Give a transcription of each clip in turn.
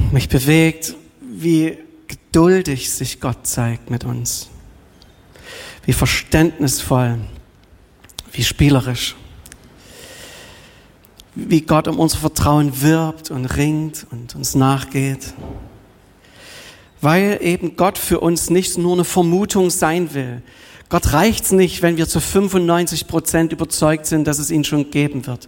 Mich bewegt, wie geduldig sich Gott zeigt mit uns. Wie verständnisvoll, wie spielerisch. Wie Gott um unser Vertrauen wirbt und ringt und uns nachgeht. Weil eben Gott für uns nicht nur eine Vermutung sein will. Gott reicht's nicht, wenn wir zu 95% überzeugt sind, dass es ihn schon geben wird.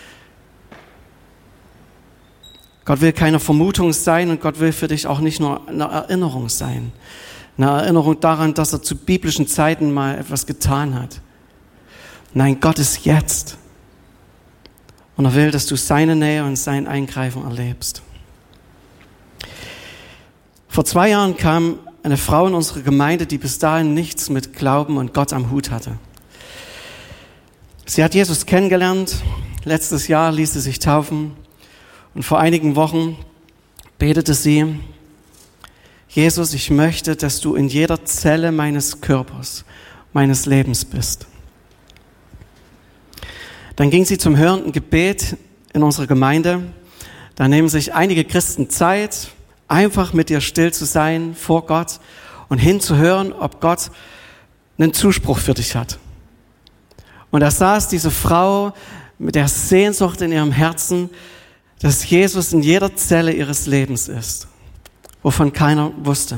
Gott will keine Vermutung sein und Gott will für dich auch nicht nur eine Erinnerung sein. Eine Erinnerung daran, dass er zu biblischen Zeiten mal etwas getan hat. Nein, Gott ist jetzt. Und er will, dass du seine Nähe und sein Eingreifen erlebst. Vor 2 Jahren kam eine Frau in unsere Gemeinde, die bis dahin nichts mit Glauben und Gott am Hut hatte. Sie hat Jesus kennengelernt. Letztes Jahr ließ sie sich taufen. Und vor einigen Wochen betete sie: Jesus, ich möchte, dass du in jeder Zelle meines Körpers, meines Lebens bist. Dann ging sie zum hörenden Gebet in unserer Gemeinde. Da nehmen sich einige Christen Zeit, einfach mit dir still zu sein vor Gott und hinzuhören, ob Gott einen Zuspruch für dich hat. Und da saß diese Frau mit der Sehnsucht in ihrem Herzen, dass Jesus in jeder Zelle ihres Lebens ist, wovon keiner wusste.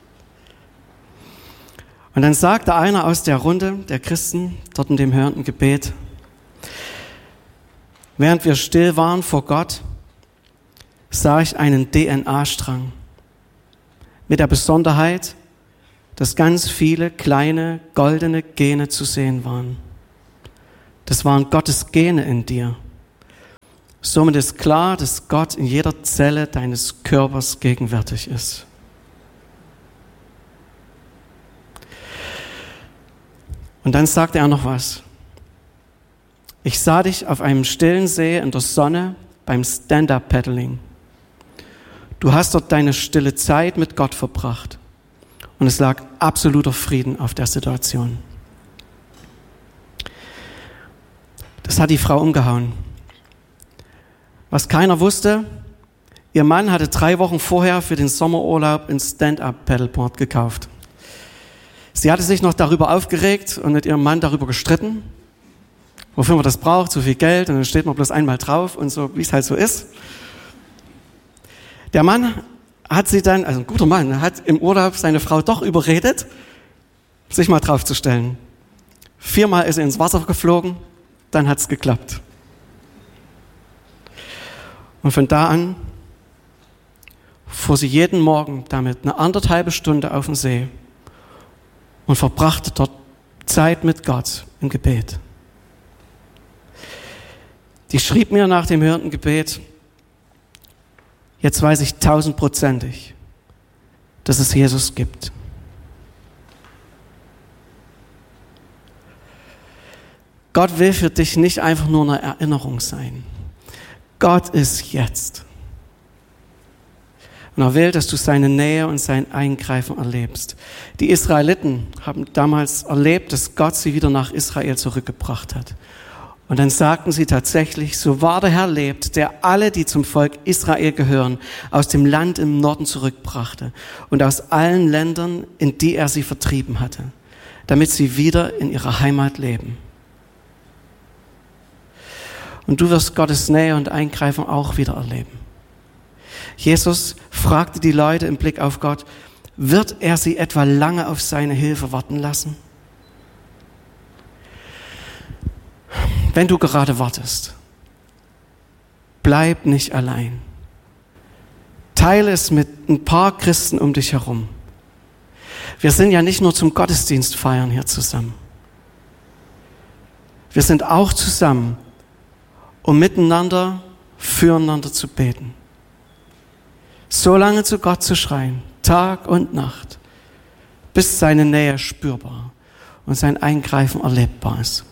Und dann sagte einer aus der Runde der Christen dort in dem hörenden Gebet: Während wir still waren vor Gott, sah ich einen DNA-Strang mit der Besonderheit, dass ganz viele kleine goldene Gene zu sehen waren. Das waren Gottes Gene in dir. Somit ist klar, dass Gott in jeder Zelle deines Körpers gegenwärtig ist. Und dann sagte er noch was. Ich sah dich auf einem stillen See in der Sonne beim Stand-Up-Paddling. Du hast dort deine stille Zeit mit Gott verbracht. Und es lag absoluter Frieden auf der Situation. Das hat die Frau umgehauen. Was keiner wusste, ihr Mann hatte 3 Wochen vorher für den Sommerurlaub ein Stand-Up-Paddleboard gekauft. Sie hatte sich noch darüber aufgeregt und mit ihrem Mann darüber gestritten, wofür man das braucht, so viel Geld, und dann steht man bloß einmal drauf und so, wie es halt so ist. Der Mann hat sie dann, also ein guter Mann, hat im Urlaub seine Frau doch überredet, sich mal draufzustellen. 4-mal ist er ins Wasser geflogen, dann hat's geklappt. Und von da an fuhr sie jeden Morgen damit eine 1,5 Stunde auf den See und verbrachte dort Zeit mit Gott im Gebet. Die schrieb mir nach dem hörenden Gebet: Jetzt weiß ich 1000%ig, dass es Jesus gibt. Gott will für dich nicht einfach nur eine Erinnerung sein. Gott ist jetzt. Und er will, dass du seine Nähe und sein Eingreifen erlebst. Die Israeliten haben damals erlebt, dass Gott sie wieder nach Israel zurückgebracht hat. Und dann sagten sie tatsächlich: So wahr der Herr lebt, der alle, die zum Volk Israel gehören, aus dem Land im Norden zurückbrachte und aus allen Ländern, in die er sie vertrieben hatte, damit sie wieder in ihrer Heimat leben. Und du wirst Gottes Nähe und Eingreifen auch wieder erleben. Jesus fragte die Leute im Blick auf Gott: Wird er sie etwa lange auf seine Hilfe warten lassen? Wenn du gerade wartest, bleib nicht allein. Teile es mit ein paar Christen um dich herum. Wir sind ja nicht nur zum Gottesdienst feiern hier zusammen. Wir sind auch zusammen, um miteinander, füreinander zu beten. So lange zu Gott zu schreien, Tag und Nacht, bis seine Nähe spürbar und sein Eingreifen erlebbar ist.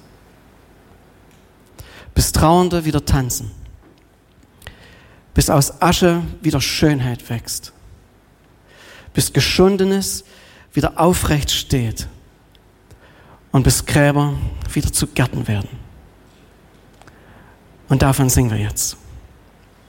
Bis Trauernde wieder tanzen, bis aus Asche wieder Schönheit wächst, bis Geschundenes wieder aufrecht steht und bis Gräber wieder zu Gärten werden. Und davon singen wir jetzt.